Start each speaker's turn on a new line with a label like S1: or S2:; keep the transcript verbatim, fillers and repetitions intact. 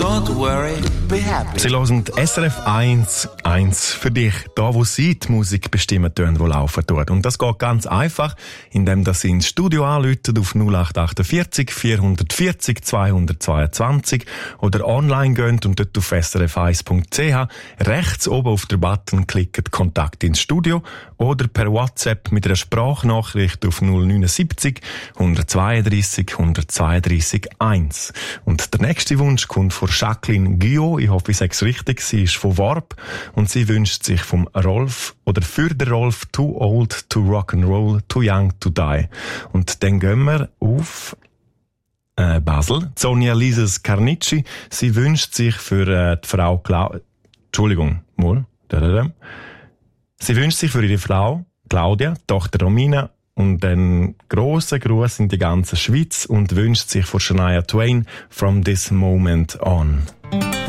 S1: Don't worry, be happy.
S2: Sie hören S R F eins, eins für dich. Da, wo Sie die Musik bestimmen tun, die laufen tut. Und das geht ganz einfach, indem Sie ins Studio anrufen auf null acht achtundvierzig vierhundertvierzig zweihundertzweiundzwanzig oder online gehen und dort auf s r f eins punkt c h rechts oben auf den Button klicken Kontakt ins Studio oder per WhatsApp mit einer Sprachnachricht auf null neun sieben null hundertzweiunddreißig hundertzweiunddreißig eins. Und der nächste Wunsch kommt von Jacqueline Guillot, ich hoffe, ich sage es richtig, sie ist von Warp und sie wünscht sich vom Rolf oder für den Rolf Too Old to Rock'n'Roll, Too Young to Die. Und dann gehen wir auf äh, Basel. Sonja Lises Carnicci, sie wünscht sich für äh, die Frau Clau... Entschuldigung, mal. Sie wünscht sich für ihre Frau Claudia, Tochter Romina und einen grossen Gruß in die ganze Schweiz und wünscht sich von Shania Twain From This Moment On.